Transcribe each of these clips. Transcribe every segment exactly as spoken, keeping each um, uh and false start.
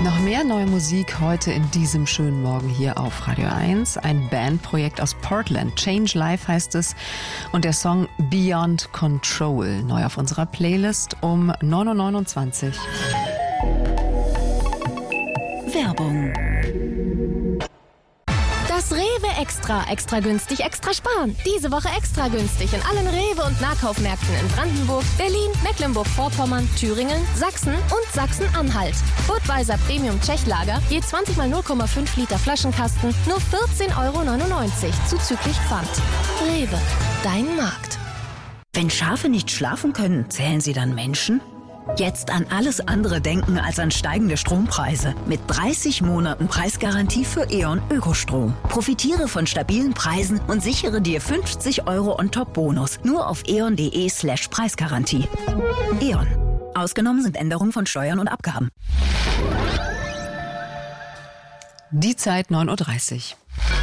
Noch mehr neue Musik heute in diesem schönen Morgen hier auf Radio eins. Ein Bandprojekt aus Portland. Change Life heißt es. Und der Song Beyond Control. Neu auf unserer Playlist um neun Uhr neunundzwanzig. Werbung. Das Rewe Extra. Extra günstig, extra sparen. Diese Woche extra günstig in allen Rewe- und Nahkaufmärkten in Brandenburg, Berlin, Mecklenburg-Vorpommern, Thüringen, Sachsen und Sachsen-Anhalt. Budweiser Premium Tschechlager, je zwanzig mal null Komma fünf Liter Flaschenkasten, nur vierzehn Euro neunundneunzig, zuzüglich Pfand. Rewe, dein Markt. Wenn Schafe nicht schlafen können, zählen sie dann Menschen? Jetzt an alles andere denken als an steigende Strompreise. Mit dreißig Monaten Preisgarantie für E.ON Ökostrom. Profitiere von stabilen Preisen und sichere dir fünfzig Euro on-top-Bonus. Nur auf eon.de slash Preisgarantie. E.ON. Ausgenommen sind Änderungen von Steuern und Abgaben. Die Zeit neun Uhr dreißig.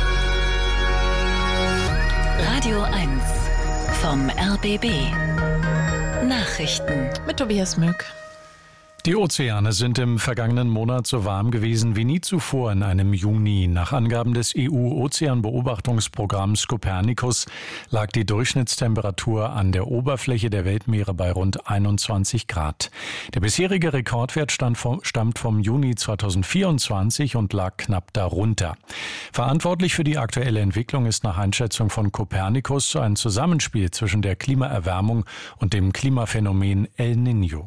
Radio eins vom R B B. Nachrichten mit Tobias Mück. Die Ozeane sind im vergangenen Monat so warm gewesen wie nie zuvor in einem Juni. Nach Angaben des E U-Ozeanbeobachtungsprogramms Copernicus lag die Durchschnittstemperatur an der Oberfläche der Weltmeere bei rund einundzwanzig Grad. Der bisherige Rekordwert stammt vom Juni zweitausendvierundzwanzig und lag knapp darunter. Verantwortlich für die aktuelle Entwicklung ist nach Einschätzung von Copernicus ein Zusammenspiel zwischen der Klimaerwärmung und dem Klimaphänomen El Niño.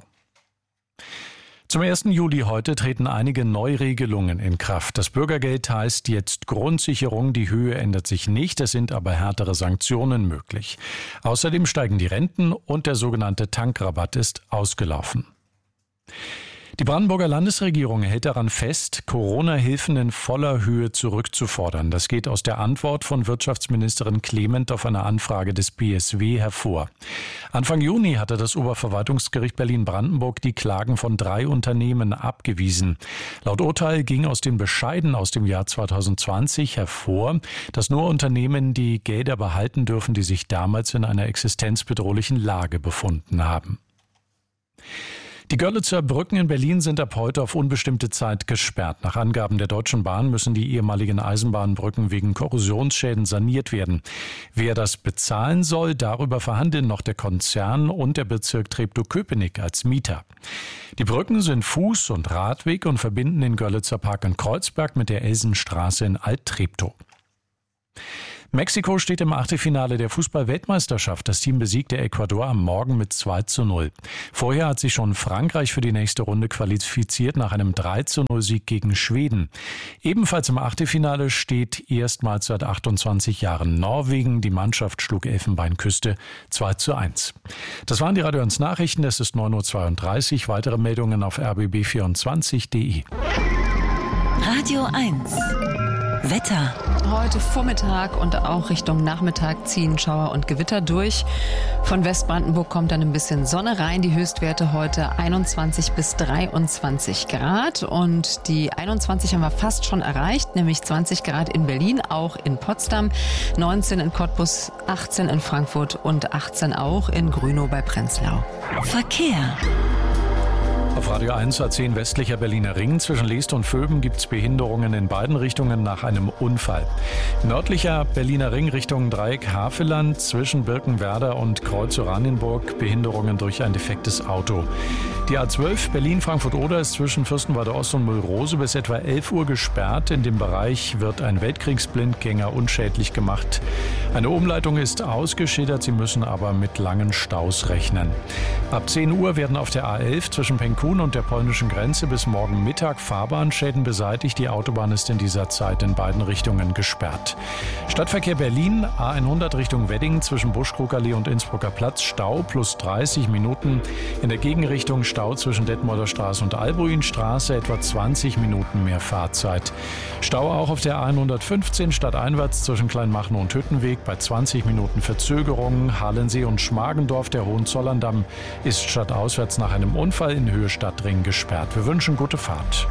Zum ersten Juli heute treten einige Neuregelungen in Kraft. Das Bürgergeld heißt jetzt Grundsicherung, die Höhe ändert sich nicht, es sind aber härtere Sanktionen möglich. Außerdem steigen die Renten und der sogenannte Tankrabatt ist ausgelaufen. Die Brandenburger Landesregierung hält daran fest, Corona-Hilfen in voller Höhe zurückzufordern. Das geht aus der Antwort von Wirtschaftsministerin Clement auf eine Anfrage des B S W hervor. Anfang Juni hatte das Oberverwaltungsgericht Berlin-Brandenburg die Klagen von drei Unternehmen abgewiesen. Laut Urteil ging aus den Bescheiden aus dem Jahr zweitausendzwanzig hervor, dass nur Unternehmen die Gelder behalten dürfen, die sich damals in einer existenzbedrohlichen Lage befunden haben. Die Görlitzer Brücken in Berlin sind ab heute auf unbestimmte Zeit gesperrt. Nach Angaben der Deutschen Bahn müssen die ehemaligen Eisenbahnbrücken wegen Korrosionsschäden saniert werden. Wer das bezahlen soll, darüber verhandeln noch der Konzern und der Bezirk Treptow-Köpenick als Mieter. Die Brücken sind Fuß- und Radweg und verbinden den Görlitzer Park in Kreuzberg mit der Elsenstraße in Alt-Treptow. Mexiko steht im Achtelfinale der Fußball-Weltmeisterschaft. Das Team besiegte Ecuador am Morgen mit zwei zu null. Vorher hat sich schon Frankreich für die nächste Runde qualifiziert nach einem drei zu null Sieg gegen Schweden. Ebenfalls im Achtelfinale steht erstmals seit achtundzwanzig Jahren Norwegen. Die Mannschaft schlug Elfenbeinküste zwei zu eins. Das waren die Radio eins Nachrichten. Es ist neun Uhr zweiunddreißig. Weitere Meldungen auf r b b vierundzwanzig punkt d e. Radio eins Wetter. Heute Vormittag und auch Richtung Nachmittag ziehen Schauer und Gewitter durch. Von Westbrandenburg kommt dann ein bisschen Sonne rein. Die Höchstwerte heute einundzwanzig bis dreiundzwanzig Grad. Und die einundzwanzig haben wir fast schon erreicht, nämlich zwanzig Grad in Berlin, auch in Potsdam, neunzehn in Cottbus, achtzehn in Frankfurt und achtzehn auch in Grünow bei Prenzlau. Verkehr. Auf Radio eins A zehn westlicher Berliner Ring zwischen Leest und Vöben gibt es Behinderungen in beiden Richtungen nach einem Unfall. Nördlicher Berliner Ring Richtung Dreieck Havelland zwischen Birkenwerder und Kreuz-Oranienburg Behinderungen durch ein defektes Auto. Die A zwölf Berlin-Frankfurt-Oder ist zwischen Fürstenwalde Ost und Müllrose bis etwa elf Uhr gesperrt. In dem Bereich wird ein Weltkriegsblindgänger unschädlich gemacht. Eine Umleitung ist ausgeschildert, Sie müssen aber mit langen Staus rechnen. Ab zehn Uhr werden auf der A elf zwischen Penkun und der polnischen Grenze bis morgen Mittag Fahrbahnschäden beseitigt. Die Autobahn ist in dieser Zeit in beiden Richtungen gesperrt. Stadtverkehr Berlin, A hundert Richtung Wedding zwischen Buschkrugallee und Innsbrucker Platz, Stau plus dreißig Minuten. In der Gegenrichtung Stau zwischen Detmolder Straße und Albuinstraße, etwa zwanzig Minuten mehr Fahrzeit. Stau auch auf der A hundertfünfzehn stadteinwärts zwischen Kleinmachnow und Hüttenweg bei zwanzig Minuten Verzögerung. Halensee und Schmargendorf, der Hohenzollerndamm, ist stadtauswärts nach einem Unfall in Höhe Stadtring gesperrt. Wir wünschen gute Fahrt.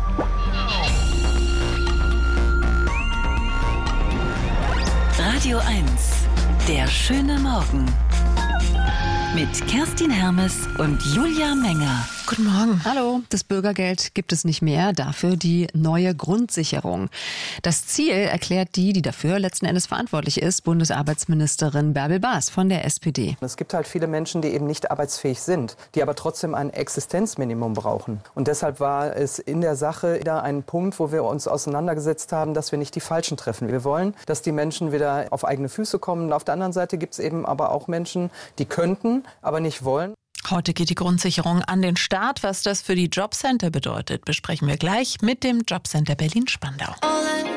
Radio eins, der schöne Morgen. Mit Kerstin Hermes und Julia Menger. Guten Morgen. Hallo. Das Bürgergeld gibt es nicht mehr, dafür die neue Grundsicherung. Das Ziel erklärt die, die dafür letzten Endes verantwortlich ist, Bundesarbeitsministerin Bärbel Baas von der S P D. Es gibt halt viele Menschen, die eben nicht arbeitsfähig sind, die aber trotzdem ein Existenzminimum brauchen. Und deshalb war es in der Sache wieder ein Punkt, wo wir uns auseinandergesetzt haben, dass wir nicht die Falschen treffen. Wir wollen, dass die Menschen wieder auf eigene Füße kommen. Und auf der anderen Seite gibt es eben aber auch Menschen, die könnten, aber nicht wollen. Heute geht die Grundsicherung an den Start. Was das für die Jobcenter bedeutet, besprechen wir gleich mit dem Jobcenter Berlin-Spandau.